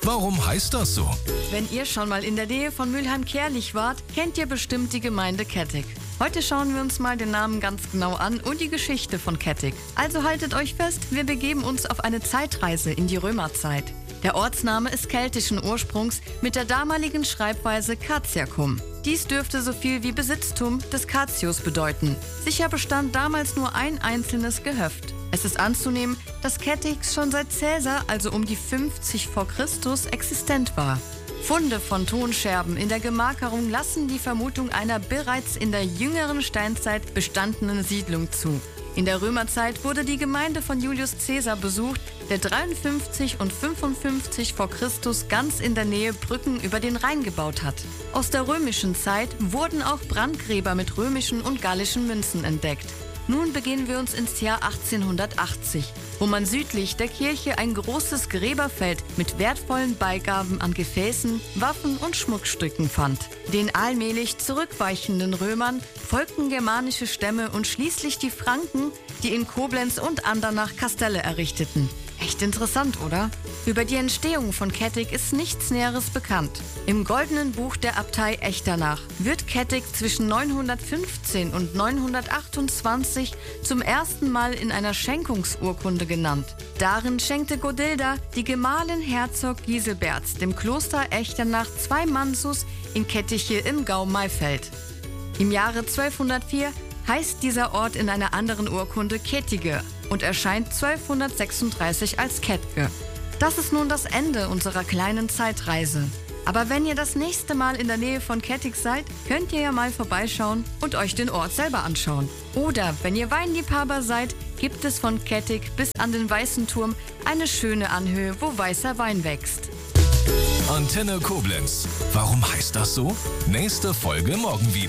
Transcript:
Warum heißt das so? Wenn ihr schon mal in der Nähe von Mülheim-Kärlich wart, kennt ihr bestimmt die Gemeinde Kettig. Heute schauen wir uns mal den Namen ganz genau an und die Geschichte von Kettig. Also haltet euch fest, wir begeben uns auf eine Zeitreise in die Römerzeit. Der Ortsname ist keltischen Ursprungs mit der damaligen Schreibweise Catiacum. Dies dürfte so viel wie Besitztum des Catius bedeuten. Sicher bestand damals nur ein einzelnes Gehöft. Es ist anzunehmen, dass Kettig schon seit Caesar, also um die 50 vor Christus, existent war. Funde von Tonscherben in der Gemarkerung lassen die Vermutung einer bereits in der jüngeren Steinzeit bestandenen Siedlung zu. In der Römerzeit wurde die Gemeinde von Julius Caesar besucht, der 53 und 55 vor Christus ganz in der Nähe Brücken über den Rhein gebaut hat. Aus der römischen Zeit wurden auch Brandgräber mit römischen und gallischen Münzen entdeckt. Nun begeben wir uns ins Jahr 1880, wo man südlich der Kirche ein großes Gräberfeld mit wertvollen Beigaben an Gefäßen, Waffen und Schmuckstücken fand. Den allmählich zurückweichenden Römern folgten germanische Stämme und schließlich die Franken, die in Koblenz und Andernach Kastelle errichteten. Echt interessant, oder? Über die Entstehung von Kettig ist nichts Näheres bekannt. Im Goldenen Buch der Abtei Echternach wird Kettig zwischen 915 und 928 zum ersten Mal in einer Schenkungsurkunde genannt. Darin schenkte Godilda, die Gemahlin Herzog Giselberts, dem Kloster Echternach 2 Mansus in Kettiche im Gau Maifeld. Im Jahre 1204 heißt dieser Ort in einer anderen Urkunde Kettige und erscheint 1236 als Kettke. Das ist nun das Ende unserer kleinen Zeitreise. Aber wenn ihr das nächste Mal in der Nähe von Kettig seid, könnt ihr ja mal vorbeischauen und euch den Ort selber anschauen. Oder wenn ihr Weinliebhaber seid, gibt es von Kettig bis an den Weißen Turm eine schöne Anhöhe, wo weißer Wein wächst. Antenne Koblenz. Warum heißt das so? Nächste Folge morgen wieder.